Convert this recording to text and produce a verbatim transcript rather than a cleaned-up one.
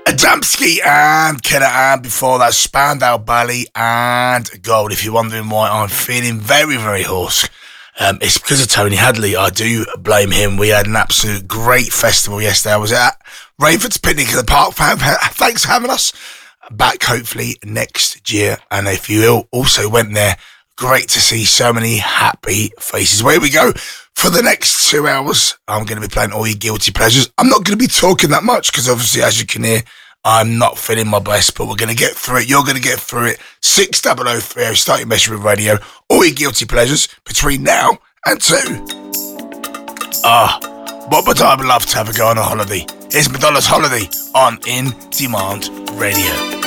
Adamski and Kenner, and before that, Spandau Ballet and Gold. If you're wondering why I'm feeling very, very hoarse, um, it's because of Tony Hadley. I do blame him. We had an absolute great festival yesterday. I was at Rayford's Picnic in the Park. Thanks for having us. Back hopefully next year. And if you also went there, great to see so many happy faces. Where we go for the next two hours, I'm going to be playing all your guilty pleasures. I'm not going to be talking that much because obviously, as you can hear, I'm not feeling my best, but we're going to get through it. You're going to get through it. six double oh three oh, start your measure with radio. All your guilty pleasures between now and two. Ah, what would I love to have a go on a holiday? It's Madonna's Holiday on In Demand Radio.